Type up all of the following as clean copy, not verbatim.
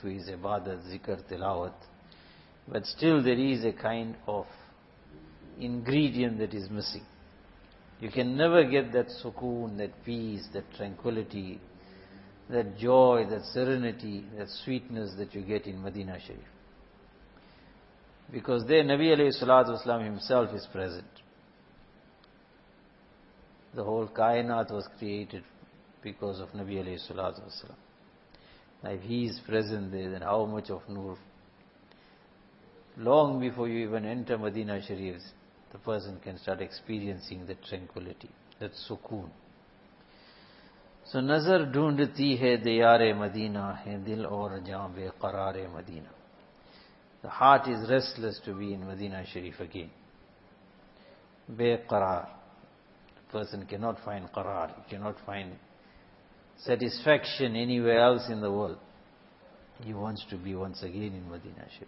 to his ibadat, zikr, tilawat. But still there is a kind of ingredient that is missing. You can never get that sukoon, that peace, that tranquility, that joy, that serenity, that sweetness that you get in Medina Sharif. Because there Nabi alayhi salatu wasalam himself is present. The whole kainat was created because of Nabi alayhi salatu wasalam. Now if he is present there, then how much of nur? Long before you even enter Medina Sharif, the person can start experiencing that tranquility, that sukoon. So nazar dhoondti hai diyare Madina, hai dil aur jaan beqarare Madina. The heart is restless to be in Medina Sharif again. Beqarar. The person cannot find qarar, he cannot find satisfaction anywhere else in the world. He wants to be once again in Medina Sharif.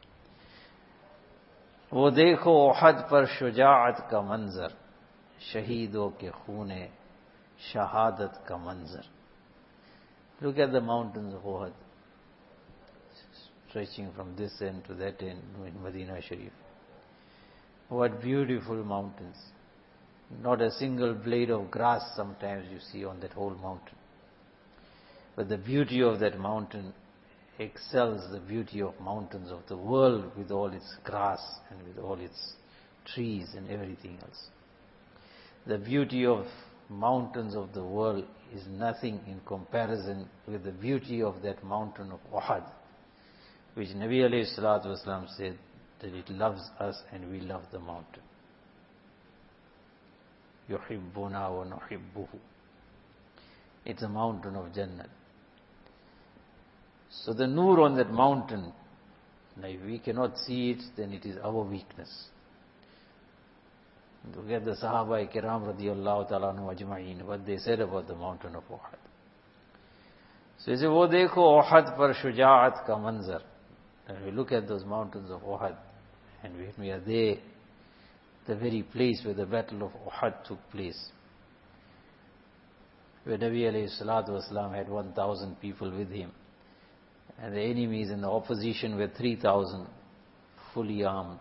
वो देखो ओहद पर शुजाअत का मंजर, शहीदों के खूने शहादत का मंजर. Look at the mountains of Uhud, stretching from this end to that end in Medina Sharif. What beautiful mountains. Not a single blade of grass sometimes you see on that whole mountain. But the beauty of that mountain excels the beauty of mountains of the world with all its grass and with all its trees and everything else. The beauty of mountains of the world is nothing in comparison with the beauty of that mountain of Uhud, which Nabi alayhi salatu wasalam said that it loves us and we love the mountain. Yuhibbuna wa nuhibbuhu. It's a mountain of Jannah. So the nur on that mountain, now if we cannot see it, then it is our weakness. Look at the Sahaba Kiram radiyallahu ta'ala anhu ajma'in, what they said about the mountain of Uhud. So he said, wo dekho Uhud par shuja'at ka manzar. And we look at those mountains of Uhud, and when we are there, the very place where the battle of Uhud took place, where Nabi alayhi salatu wasalam had 1,000 people with him, and the enemies and the opposition were 3,000 fully armed.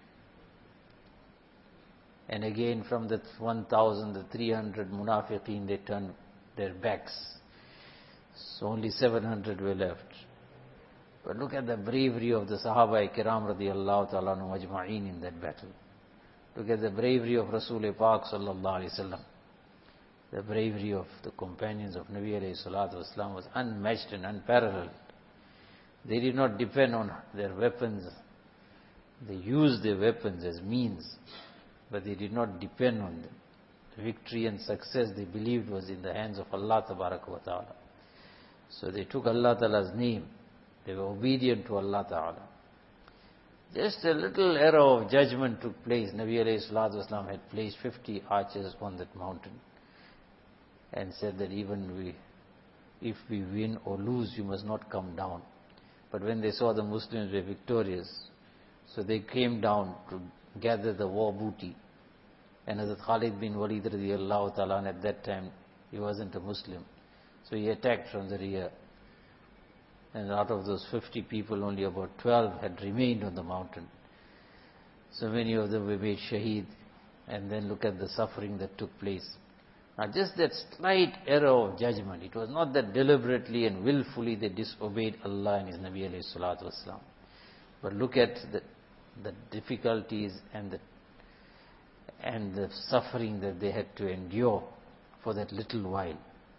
And again from the 1,000, the 300 munafiqeen, they turned their backs. So only 700 were left. But look at the bravery of the Sahaba Kiram radiyallahu ta'ala anhu ajma'in in that battle. Look at the bravery of Rasul Pak sallallahu alayhi wasallam. The bravery of the companions of Nabi alayhi salatu wasalam was unmatched and unparalleled. They did not depend on their weapons. They used their weapons as means, but they did not depend on them. The victory and success they believed was in the hands of Allah Tabaraka wa Ta'ala. So they took Allah Ta'ala's name. They were obedient to Allah Ta'ala. Just a little error of judgment took place. Nabi alayhi salatu wasalam had placed 50 archers on that mountain and said that even if we win or lose, you must not come down. But when they saw the Muslims were victorious, so they came down to gather the war booty. And Hazrat Khalid bin Walid radiyallahu ta'ala, at that time, he wasn't a Muslim. So he attacked from the rear. And out of those 50 people, only about 12 had remained on the mountain. So many of them were made shaheed. And then look at the suffering that took place. Now just that slight error of judgment, it was not that deliberately and willfully they disobeyed Allah and His Nabi alayhi salatu wasalam. But look at the difficulties and the suffering that they had to endure for that little while.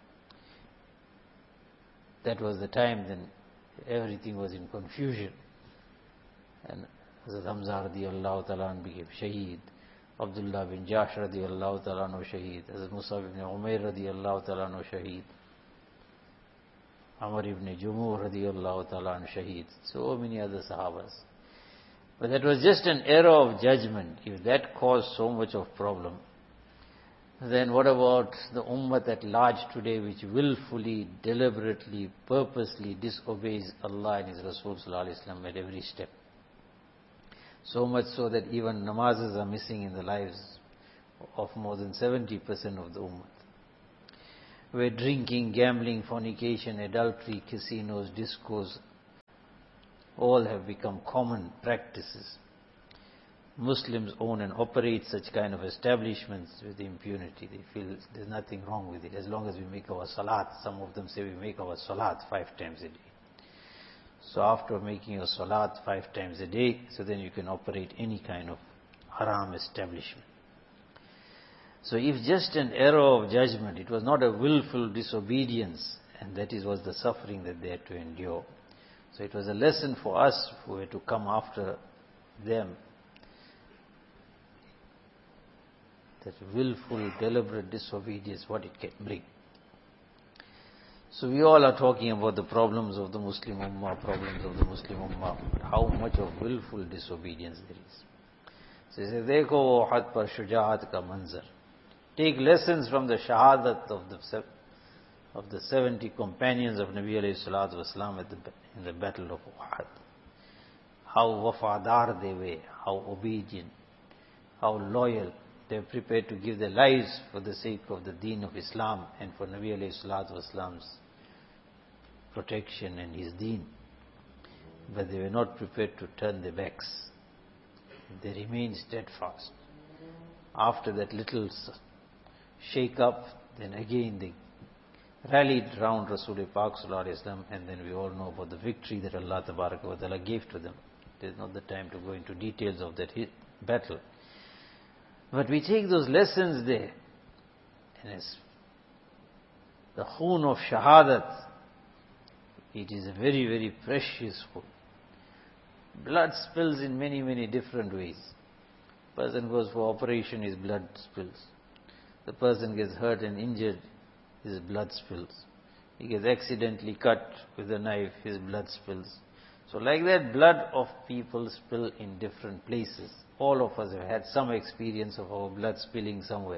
That was the time then everything was in confusion. And Hazrat Hamza radiyallahu ta'ala became shaheed. Abdullah bin Jahsh radiyallahu ta'ala anhu shaheed. Hazrat Musab ibn Umair radiyallahu ta'ala anhu shaheed. Amr ibn Jumuh radiyallahu ta'ala anhu shaheed. So many other sahabas. But that was just an error of judgment. If that caused so much of problem, then what about the ummah at large today, which willfully, deliberately, purposely disobeys Allah and His Rasul sallallahu alaihi wasallam at every step? So much so that even namazes are missing in the lives of more than 70% of the ummah. Where drinking, gambling, fornication, adultery, casinos, discos all have become common practices. Muslims own and operate such kind of establishments with impunity. They feel there's nothing wrong with it. As long as we make our salat, some of them say we make our salat 5 times a day. So after making your salat 5 times a day, so then you can operate any kind of haram establishment. So if just an error of judgment, it was not a willful disobedience, and that was the suffering that they had to endure. So it was a lesson for us who were to come after them, that willful, deliberate disobedience, what it can bring. So we all are talking about the problems of the Muslim Ummah, but how much of willful disobedience there is. So he says, Dekho wo had par shujaat ka manzar. Take lessons from the shahadat of the 70 companions of Nabi alayhi salatu wasalam in the battle of Uhud. How wafadar they were, how obedient, how loyal. They were prepared to give their lives for the sake of the deen of Islam and for Nabi alayhi salatu wasalam's protection and his deen. But they were not prepared to turn their backs. They remained steadfast. After that little shake up, then again they rallied round Rasul Pak Sallallahu Alaihi Wasallam, and then we all know about the victory that Allah Tabaraka wa Ta'ala gave to them. It is not the time to go into details of that battle. But we take those lessons there, and as the khoon of shahadat, it is a very, very precious food. Blood spills in many, many different ways. Person goes for operation, his blood spills. The person gets hurt and injured, his blood spills. He gets accidentally cut with a knife, his blood spills. So like that, blood of people spill in different places. All of us have had some experience of our blood spilling somewhere.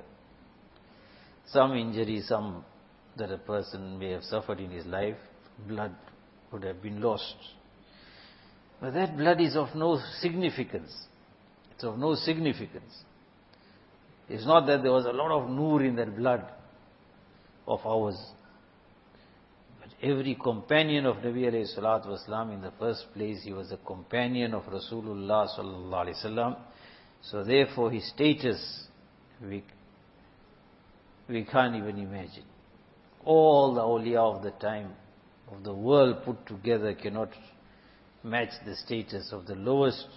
Some injury, some that a person may have suffered in his life, blood would have been lost. But that blood is of no significance. It's of no significance. It's not that there was a lot of noor in that blood of ours. But every companion of Nabi alayhi salatu wasalam, in the first place, he was a companion of Rasulullah sallallahu alaihi wasallam. So therefore his status, we can't even imagine. All the awliya of the time, of the world put together, cannot match the status of the lowest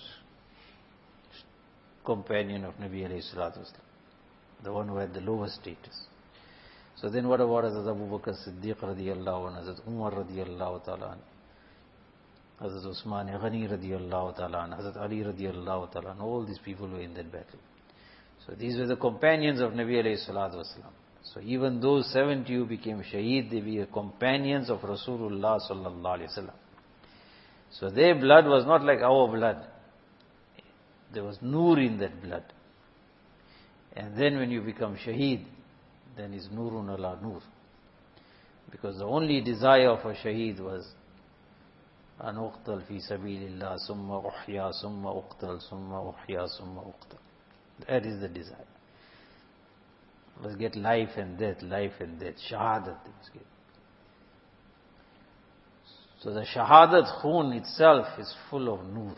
companion of Nabi alayhi salatu wasalam, the one who had the lowest status. So then what about Hazrat Abu Bakr Siddiq radiyallahu anhu, Hazrat Umar radiyallahu ta'ala anhu, Hazrat Usman Ghani radiyallahu ta'ala anhu, Hazrat Ali radiyallahu ta'ala anhu, all these people were in that battle. So these were the companions of Nabi alayhi salatu wasalam. So even those 70 who became shaheed, they were companions of Rasulullah sallallahu alaihi wasallam. So their blood was not like our blood. There was noor in that blood. And then when you become shaheed, then is nurun ala noor. Because the only desire of a shaheed was an uqtal fi sabilillah, summa uhya, summa uqtal, summa uhya, summa uqtal. That is the desire. Let's get life and death, shahadat they must get. So the shahadat khoon itself is full of noor.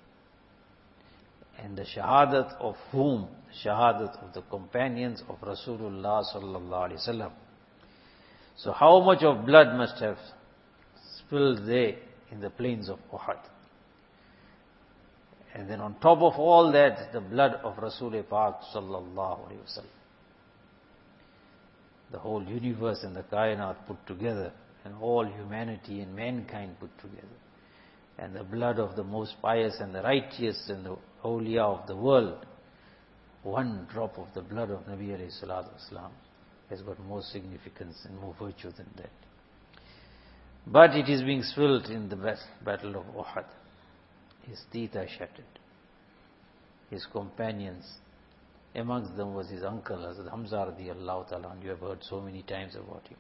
And the shahadat of whom? The shahadat of the companions of Rasulullah sallallahu alaihi wasallam. So how much of blood must have spilled there in the plains of Uhud? And then on top of all that, the blood of Rasul Pak sallallahu alaihi wasallam. The whole universe and the kainat put together, and all humanity and mankind put together. And the blood of the most pious and the righteous and the awliya of the world, one drop of the blood of Nabi alayhi salatu wasalam has got more significance and more virtue than that. But it is being spilled in the battle of Uhud. His teeth are shattered. His companions, amongst them was his uncle, Hazrat Hamza radiyallahu ta'ala, and you have heard so many times about him.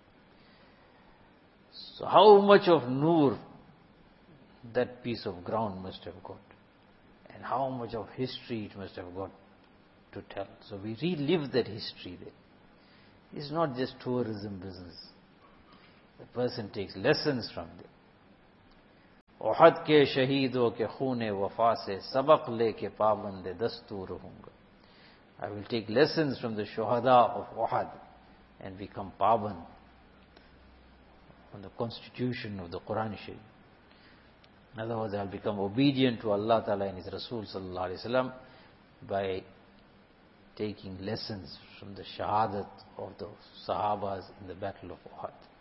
So how much of noor that piece of ground must have got, and how much of history it must have got to tell. So we relive that history there. It's not just tourism business. The person takes lessons from there. उहद के शहीदों के खूने वफा से सबक लेके पाबंद दस्तूर रहूंगा. I will take lessons from the shuhada of Uhud and become paban on the constitution of the Quran Sharif. In other words, I will become obedient to Allah Ta'ala and His Rasul Sallallahu Alaihi Wasallam by taking lessons from the shahadat of the Sahabas in the battle of Uhud.